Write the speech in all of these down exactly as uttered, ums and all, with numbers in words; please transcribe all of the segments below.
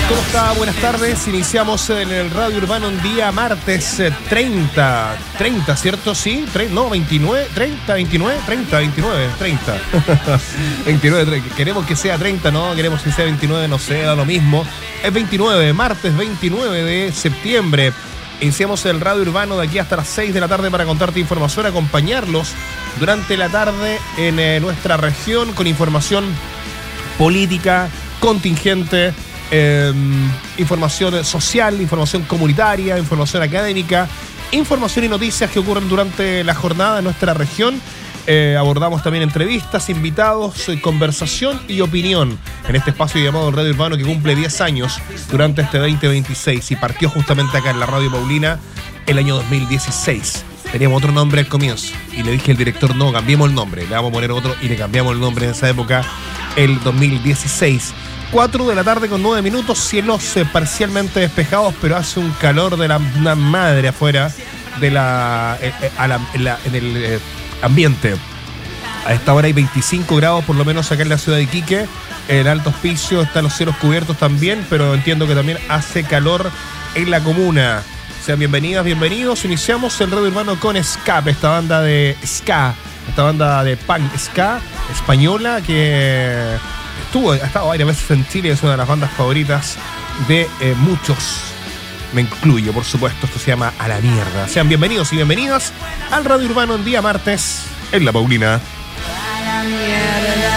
¿Cómo está? Buenas tardes. Iniciamos en el Radio Urbano un día martes treinta. treinta, ¿cierto? Sí, tre- no, veintinueve, treinta, veintinueve, treinta, veintinueve, treinta. veintinueve, treinta. Queremos que sea treinta, ¿no? Queremos que sea veintinueve, no sé, da lo mismo. Es veintinueve, martes veintinueve de septiembre. Iniciamos el Radio Urbano de aquí hasta las seis de la tarde para contarte información, acompañarlos durante la tarde en eh, nuestra región con información política, contingente, eh, información social, información comunitaria, información académica, información y noticias que ocurren durante la jornada en nuestra región. Eh, abordamos también entrevistas, invitados, eh, conversación y opinión en este espacio llamado Radio Urbano, que cumple diez años durante este veinte veintiséis y partió justamente acá en la Radio Paulina el año dos mil dieciséis. Teníamos otro nombre al comienzo y le dije al director, no, cambiemos el nombre, le vamos a poner otro y le cambiamos el nombre en esa época, el dos mil dieciséis. cuatro de la tarde con nueve minutos, cielos eh, parcialmente despejados, pero hace un calor de la una madre afuera de la, eh, eh, a la, en, la en el eh, ambiente. A esta hora hay veinticinco grados, por lo menos acá en la ciudad de Iquique. En Alto Hospicio están los cielos cubiertos también, pero entiendo que también hace calor en la comuna. Sean bienvenidas, bienvenidos. Iniciamos el Radio Urbano con Escape, esta banda de ska, esta banda de punk ska española que estuvo, ha estado varias veces en Chile, es una de las bandas favoritas de eh, muchos. Me incluyo, por supuesto. Esto se llama A la Mierda. Sean bienvenidos y bienvenidas al Radio Urbano en día martes en La Paulina. A la mierda.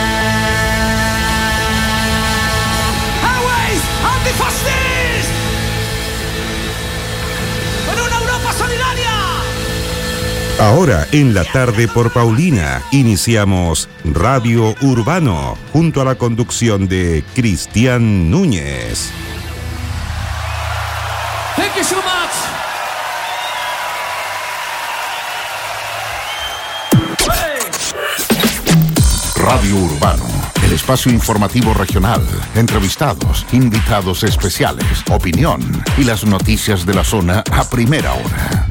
Always antifascist. Por una Europa solidaria. Ahora en la tarde por Paulina iniciamos Radio Urbano junto a la conducción de Cristian Núñez. Thank you so much. Radio Urbano, el espacio informativo regional, entrevistados, invitados especiales, opinión y las noticias de la zona a primera hora.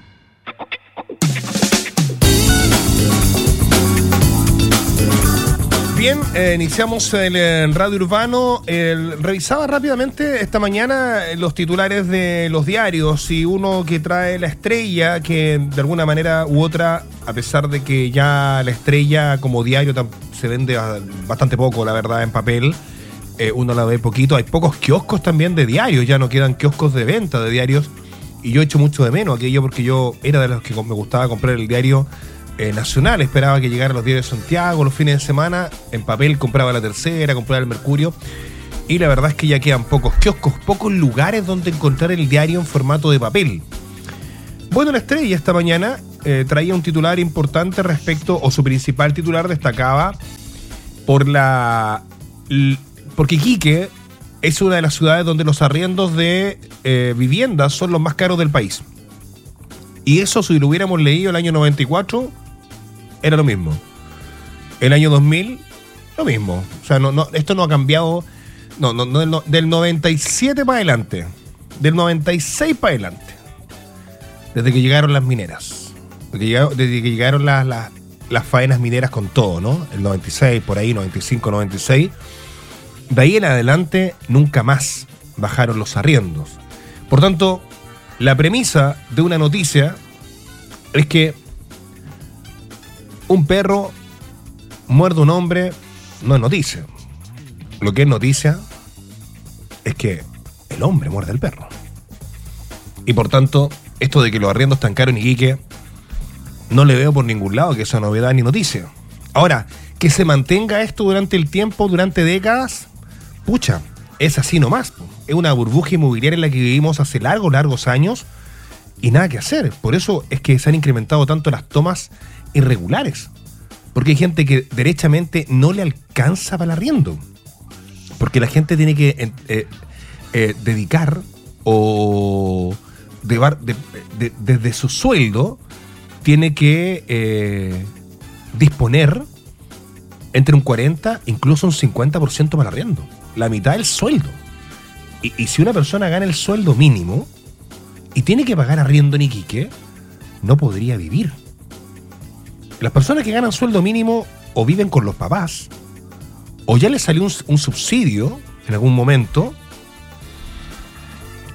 Bien, eh, iniciamos el, el Radio Urbano. El, revisaba rápidamente esta mañana los titulares de los diarios y uno que trae La Estrella, que de alguna manera u otra, a pesar de que ya La Estrella como diario se vende bastante poco, la verdad, en papel, eh, uno la ve poquito. Hay pocos kioscos también de diarios, ya no quedan kioscos de venta de diarios y yo echo mucho de menos aquello porque yo era de los que me gustaba comprar el diario Eh, nacional, esperaba que llegaran los diarios de Santiago los fines de semana, en papel compraba La Tercera, compraba el Mercurio, y la verdad es que ya quedan pocos kioscos, pocos lugares donde encontrar el diario en formato de papel. Bueno, La Estrella esta mañana eh, traía un titular importante respecto, o su principal titular destacaba por la... L, porque Iquique es una de las ciudades donde los arriendos de eh, viviendas son los más caros del país. Y eso, si lo hubiéramos leído el año noventa y cuatro, era lo mismo. El año dos mil, lo mismo. O sea, no, no, esto no ha cambiado. No, no, no, no, del noventa y siete para adelante. Del noventa y seis para adelante. Desde que llegaron las mineras. Desde que llegaron, desde que llegaron las, las, las faenas mineras con todo, ¿no? El noventa y seis, por ahí, noventa y cinco, noventa y seis. De ahí en adelante, nunca más bajaron los arriendos. Por tanto, la premisa de una noticia es que un perro muerde a un hombre, no es noticia. Lo que es noticia es que el hombre muerde al perro. Y por tanto, esto de que los arriendos están caros en Iquique, no le veo por ningún lado que sea novedad ni noticia. Ahora, que se mantenga esto durante el tiempo, durante décadas, pucha, es así nomás. Es una burbuja inmobiliaria en la que vivimos hace largos, largos años y nada que hacer. Por eso es que se han incrementado tanto las tomas irregulares. Porque hay gente que derechamente no le alcanza para el arriendo. Porque la gente tiene que eh, eh, dedicar o de, de, de, desde su sueldo tiene que eh, disponer entre un cuarenta, incluso un cincuenta por ciento para el arriendo. La mitad del sueldo. Y, y si una persona gana el sueldo mínimo y tiene que pagar arriendo en Iquique, no podría vivir. Las personas que ganan sueldo mínimo o viven con los papás, o ya les salió un, un subsidio en algún momento,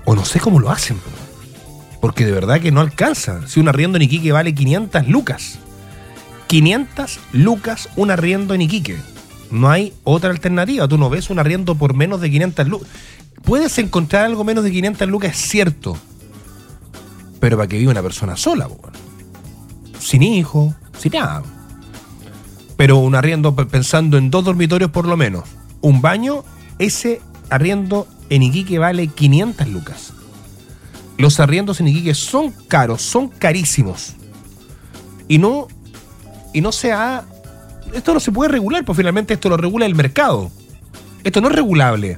O no sé cómo lo hacen, porque de verdad que no alcanza. Si un arriendo en Iquique vale quinientas lucas. quinientas lucas un arriendo en Iquique. No hay otra alternativa. Tú no ves un arriendo por menos de quinientas lucas. Puedes encontrar algo menos de quinientas lucas, es cierto. Pero para que viva una persona sola, po. Sin hijo, sin nada. Pero un arriendo pensando en dos dormitorios por lo menos, un baño, ese arriendo en Iquique vale quinientas lucas. Los arriendos en Iquique son caros, son carísimos. Y no, y no se ha... Esto no se puede regular, porque finalmente esto lo regula el mercado. Esto no es regulable.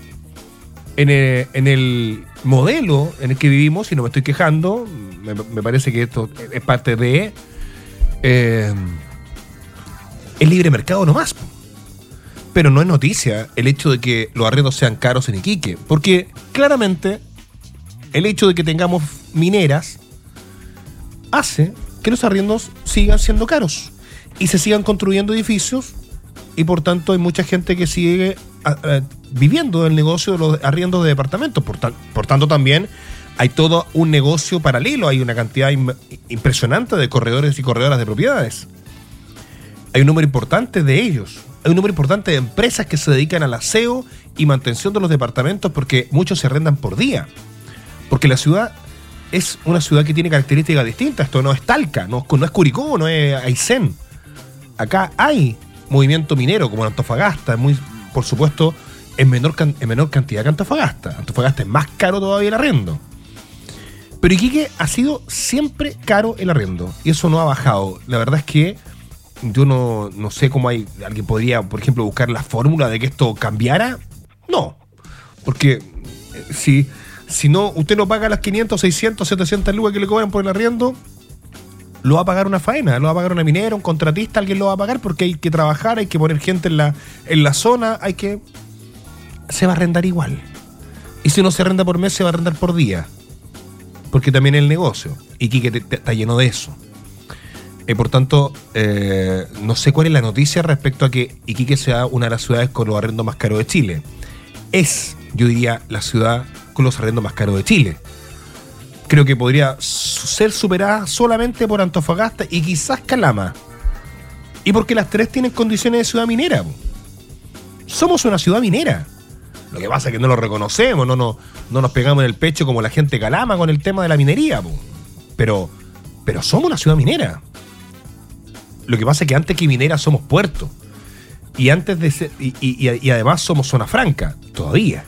En el, en el modelo en el que vivimos, y no me estoy quejando, me, me parece que esto es parte de... Eh, el libre mercado nomás. Pero no es noticia el hecho de que los arriendos sean caros en Iquique, porque claramente el hecho de que tengamos mineras hace que los arriendos sigan siendo caros y se sigan construyendo edificios, y por tanto hay mucha gente que sigue a, a, viviendo del negocio de los arriendos de departamentos. Por, ta, por tanto también hay todo un negocio paralelo, hay una cantidad im, impresionante de corredores y corredoras de propiedades. Hay un número importante de ellos. Hay un número importante de empresas que se dedican al aseo y mantención de los departamentos, porque muchos se arrendan por día. Porque la ciudad es una ciudad que tiene características distintas. Esto no es Talca, no, no es Curicó, no es Aysén. Acá hay movimiento minero como en Antofagasta, muy, por supuesto, en menor, en menor cantidad que Antofagasta. Antofagasta es más caro todavía el arriendo. Pero Iquique ha sido siempre caro el arriendo, y eso no ha bajado. La verdad es que yo no, no sé cómo hay alguien podría, por ejemplo, buscar la fórmula de que esto cambiara. No, porque si, si no, usted no paga las quinientas, seiscientas, setecientas lucas que le cobran por el arriendo, lo va a pagar una faena, lo va a pagar una minera, un contratista, alguien lo va a pagar, porque hay que trabajar, hay que poner gente en la, en la zona, hay que... Se va a arrendar igual. Y si no se arrenda por mes, se va a arrendar por día, porque también es el negocio. Iquique está lleno de eso. Y por tanto, eh, no sé cuál es la noticia respecto a que Iquique sea una de las ciudades con los arrendos más caros de Chile. Es, yo diría, la ciudad con los arrendos más caros de Chile. Creo que podría ser superada solamente por Antofagasta y quizás Calama. Y porque las tres tienen condiciones de ciudad minera. Somos una ciudad minera. Lo que pasa es que no lo reconocemos, no, no, no nos pegamos en el pecho como la gente de Calama con el tema de la minería. Pero, pero somos una ciudad minera. Lo que pasa es que antes que minera somos puerto. Y antes de ser, y, y, y además somos zona franca, todavía.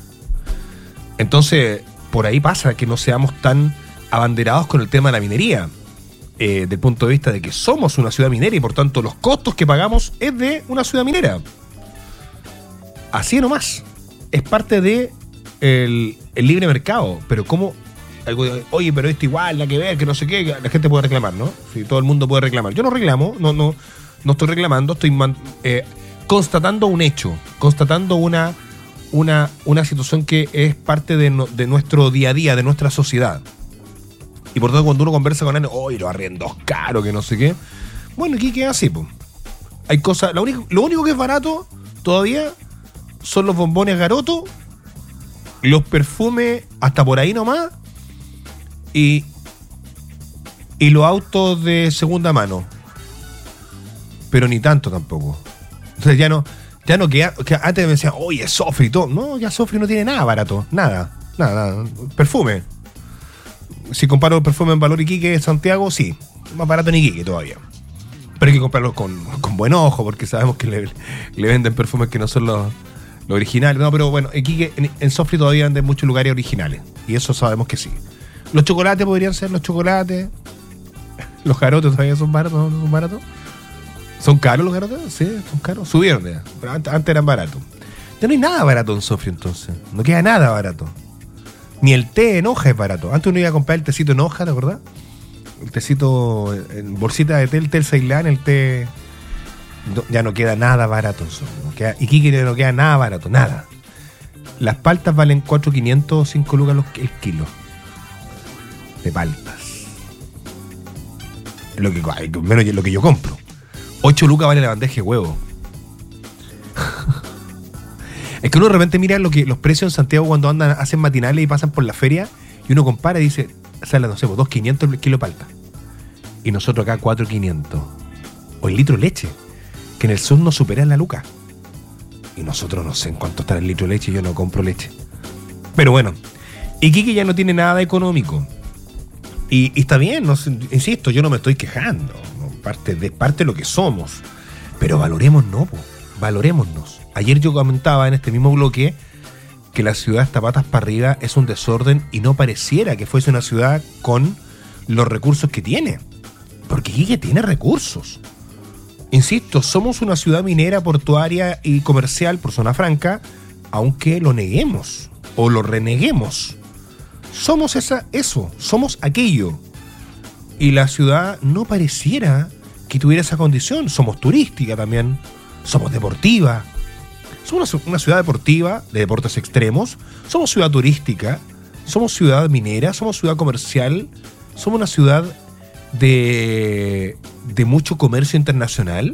Entonces, por ahí pasa que no seamos tan abanderados con el tema de la minería. Eh, del punto de vista de que somos una ciudad minera y por tanto los costos que pagamos es de una ciudad minera. Así nomás. Es parte de el, el libre mercado. Pero cómo... Oye, pero esto igual, la que ver, que no sé qué, la gente puede reclamar, ¿no? Sí, todo el mundo puede reclamar. Yo no reclamo, no, no, no estoy reclamando, estoy man, eh, constatando un hecho, constatando una, una, una situación que es parte de, no, de nuestro día a día, de nuestra sociedad. Y por tanto, cuando uno conversa con alguien, oye, los arriendos caros, que no sé qué. Bueno, aquí queda así, pues. Hay cosas, lo único, lo único que es barato todavía son los bombones Garoto, los perfumes hasta por ahí nomás. Y, y los autos de segunda mano. Pero ni tanto tampoco. Entonces ya no, ya no queda, que antes me decían, oye, Sofri y todo. No, ya Sofri no tiene nada barato. Nada, nada, nada. Perfume. Si comparo el perfume en valor Iquique, Santiago, sí. Más barato en Iquique todavía. Pero hay que comprarlo con, con buen ojo, porque sabemos que le, le venden perfumes que no son los, los originales. No, pero bueno, Iquique, en, en Sofri todavía venden muchos lugares originales. Y eso sabemos que sí. Los chocolates podrían ser los chocolates. Los garotos todavía son baratos, ¿no son baratos? ¿Son caros los garotos? Sí, son caros. Subieron ya, pero antes, antes eran baratos. Ya no hay nada barato en Sofri entonces. No queda nada barato. Ni el té en hoja es barato. Antes uno iba a comprar el tecito en hoja, ¿te acordás? El tecito en bolsita de té, el té Ceilán, el té... No, ya no queda nada barato en Sofri. No queda, Iquique no queda nada barato, nada. Las paltas valen cuatro mil quinientos o cinco lucas el kilo. De paltas. Es lo que, menos lo que yo compro. ocho lucas vale la bandeja de huevo. Es Es que uno de repente mira lo que, los precios en Santiago cuando andan, hacen matinales y pasan por la feria, y uno compara y dice, sale, no sé, dos mil quinientos el kilo de palta. Y nosotros acá cuatro mil quinientos. O el litro de leche, que en el sur no supera la luca. Y nosotros no sé en cuánto está el litro de leche, yo no compro leche. Pero bueno, Iquique ya no tiene nada de económico. Y, y está bien, no, insisto, yo no me estoy quejando. ¿no? Parte, de, parte de lo que somos. Pero valoremos, no, po, valorémonos. Ayer yo comentaba en este mismo bloque que la ciudad está patas para arriba, es un desorden y no pareciera que fuese una ciudad con los recursos que tiene. Porque Iquique tiene recursos. Insisto, somos una ciudad minera, portuaria y comercial por zona franca, aunque lo neguemos o lo reneguemos. Somos esa, eso, somos aquello. Y la ciudad no pareciera que tuviera esa condición. Somos turística también, somos deportiva. Somos una ciudad deportiva, de deportes extremos. Somos ciudad turística, somos ciudad minera, somos ciudad comercial. Somos una ciudad de, de mucho comercio internacional.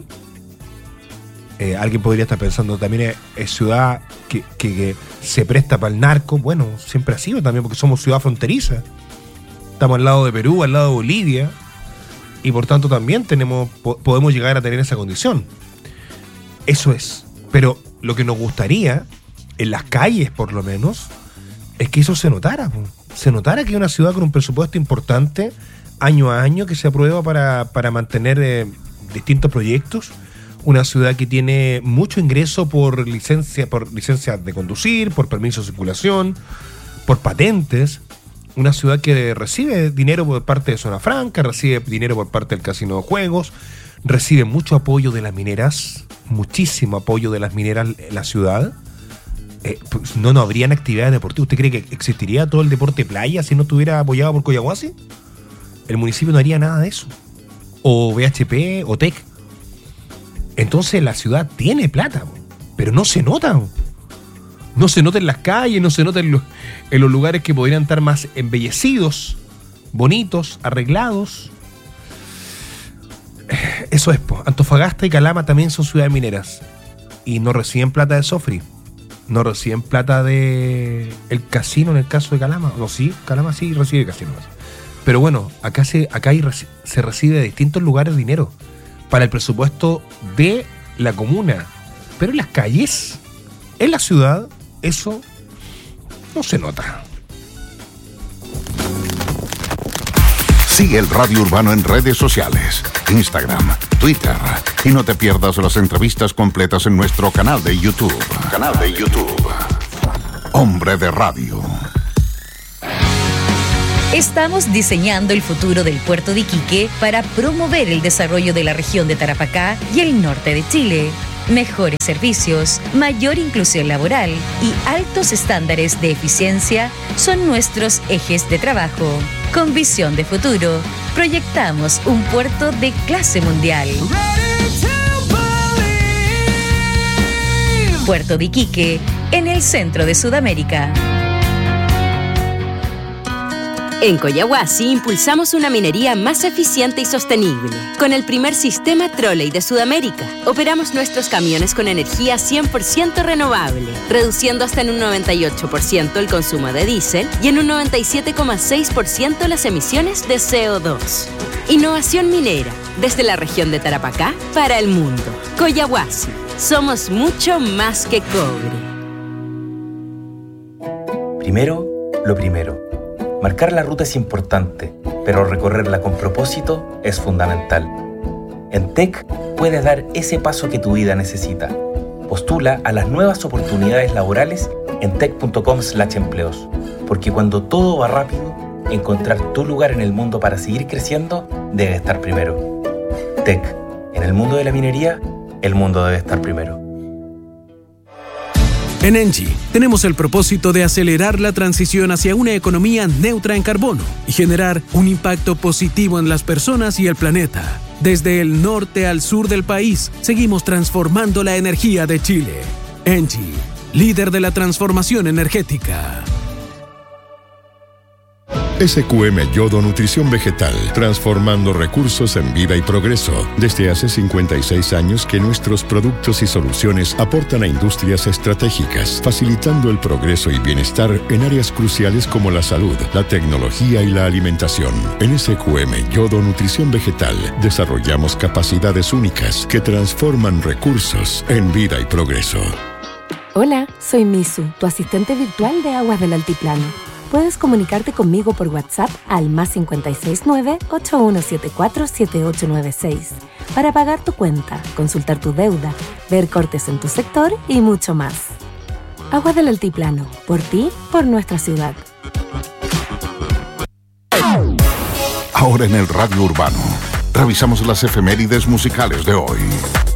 Eh, alguien podría estar pensando también es, es ciudad que, que, que se presta para el narco. Bueno, siempre ha sido también porque somos ciudad fronteriza. Estamos al lado de Perú, al lado de Bolivia, y por tanto también tenemos, po- podemos llegar a tener esa condición. Eso es. Pero lo que nos gustaría, en las calles por lo menos, es que eso se notara. po. Se notara que es una ciudad con un presupuesto importante año a año que se aprueba para, para mantener eh, distintos proyectos. Una ciudad que tiene mucho ingreso por licencia, por licencia de conducir, por permiso de circulación, por patentes. Una ciudad que recibe dinero por parte de Zona Franca, recibe dinero por parte del Casino de Juegos, recibe mucho apoyo de las mineras, muchísimo apoyo de las mineras en la ciudad. Eh, pues no, no habrían actividades deportivas. ¿Usted cree que existiría todo el deporte playa si no estuviera apoyado por Coyahuasi? El municipio no haría nada de eso. O V H P, o T E C. Entonces la ciudad tiene plata, pero no se nota. No se nota en las calles, no se nota en los, en los lugares que podrían estar más embellecidos, bonitos, arreglados. Eso es, po. Antofagasta y Calama también son ciudades mineras. Y no reciben plata de Sofri. No reciben plata de el casino en el caso de Calama. No, sí, Calama sí recibe casino. Pero bueno, acá se, acá hay, se recibe de distintos lugares dinero para el presupuesto de la comuna. Pero en las calles, en la ciudad, eso no se nota. Sigue el Radio Urbano en redes sociales, Instagram, Twitter, y no te pierdas las entrevistas completas en nuestro canal de YouTube. Canal de YouTube. Hombre de Radio. Estamos diseñando el futuro del puerto de Iquique para promover el desarrollo de la región de Tarapacá y el norte de Chile. Mejores servicios, mayor inclusión laboral y altos estándares de eficiencia son nuestros ejes de trabajo. Con visión de futuro, proyectamos un puerto de clase mundial. Puerto de Iquique, en el centro de Sudamérica. En Coyahuasi impulsamos una minería más eficiente y sostenible. Con el primer sistema Trolley de Sudamérica, operamos nuestros camiones con energía cien por ciento renovable, reduciendo hasta en un noventa y ocho por ciento el consumo de diésel y en un noventa y siete coma seis por ciento las emisiones de C O dos. Innovación minera, desde la región de Tarapacá para el mundo. Coyahuasi, somos mucho más que cobre. Primero, lo primero. Marcar la ruta es importante, pero recorrerla con propósito es fundamental. En T E C puedes dar ese paso que tu vida necesita. Postula a las nuevas oportunidades laborales en tec punto com slash empleos, porque cuando todo va rápido, encontrar tu lugar en el mundo para seguir creciendo debe estar primero. T E C, en el mundo de la minería, el mundo debe estar primero. En Engie tenemos el propósito de acelerar la transición hacia una economía neutra en carbono y generar un impacto positivo en las personas y el planeta. Desde el norte al sur del país, seguimos transformando la energía de Chile. Engie, líder de la transformación energética. S Q M Yodo Nutrición Vegetal, transformando recursos en vida y progreso. Desde hace cincuenta y seis años que nuestros productos y soluciones aportan a industrias estratégicas, facilitando el progreso y bienestar en áreas cruciales como la salud, la tecnología y la alimentación. En S Q M Yodo Nutrición Vegetal desarrollamos capacidades únicas que transforman recursos en vida y progreso. Hola, soy Misu, tu asistente virtual de Aguas del Altiplano. Puedes comunicarte conmigo por WhatsApp al más cinco seis nueve, ocho uno siete cuatro, siete ocho nueve seis para pagar tu cuenta, consultar tu deuda, ver cortes en tu sector y mucho más. Aguas del Altiplano, por ti, por nuestra ciudad. Ahora en el Radio Urbano, revisamos las efemérides musicales de hoy.